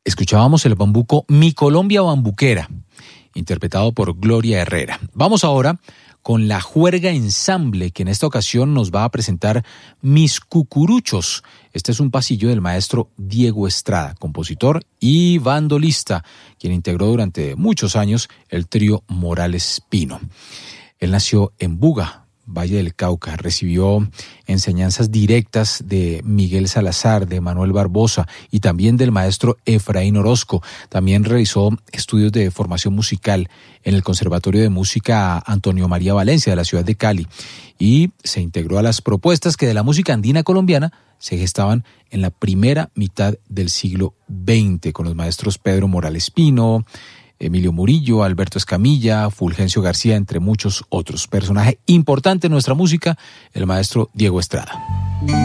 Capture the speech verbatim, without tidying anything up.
escuchábamos el bambuco Mi Colombia Bambuquera, interpretado por Gloria Herrera. Vamos ahora con la Juerga Ensamble, que en esta ocasión nos va a presentar Mis Cucuruchos. Este es un pasillo del maestro Diego Estrada, compositor y bandolista, quien integró durante muchos años el trío Morales Pino. Él nació en Buga, Valle del Cauca, recibió enseñanzas directas de Miguel Salazar, de Manuel Barbosa y también del maestro Efraín Orozco. También realizó estudios de formación musical en el Conservatorio de Música Antonio María Valencia de la ciudad de Cali y se integró a las propuestas que de la música andina colombiana se gestaban en la primera mitad del siglo veinte con los maestros Pedro Morales Pino, Emilio Murillo, Alberto Escamilla, Fulgencio García, entre muchos otros. Personaje importante en nuestra música, el maestro Diego Estrada.